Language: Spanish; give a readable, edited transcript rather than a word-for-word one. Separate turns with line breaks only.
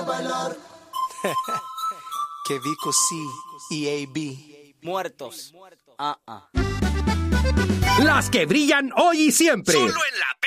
bailar.
Que Vico C y AB.
Muertos.
Las que brillan hoy y siempre.
Solo en la